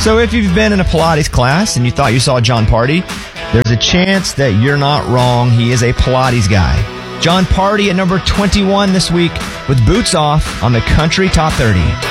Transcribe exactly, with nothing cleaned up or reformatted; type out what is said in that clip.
So if you've been in a Pilates class and you thought you saw Jon Pardi, there's a chance that you're not wrong. He is a Pilates guy. Jon Pardi at number twenty-one this week with Boots Off on the Country Top thirty.